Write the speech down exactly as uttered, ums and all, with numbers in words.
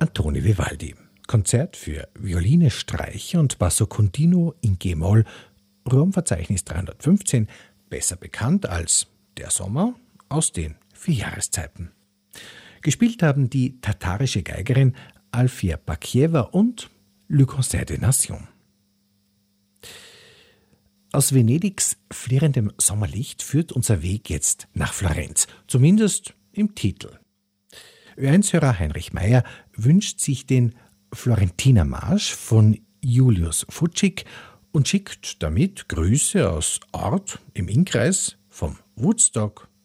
Antoni Vivaldi. Konzert für Violine, Streicher und Basso Continuo in G-Moll, Raumverzeichnis dreihundertfünfzehn, besser bekannt als Der Sommer aus den vier Jahreszeiten. Gespielt haben die tatarische Geigerin Alfia Bakieva und Le Concert des Nations. Aus Venedigs flirrendem Sommerlicht führt unser Weg jetzt nach Florenz, zumindest im Titel. Ö eins-Hörer Heinrich Meyer wünscht sich den Florentinermarsch von Julius Fučík und schickt damit Grüße aus Ort im Innkreis vom Woodstock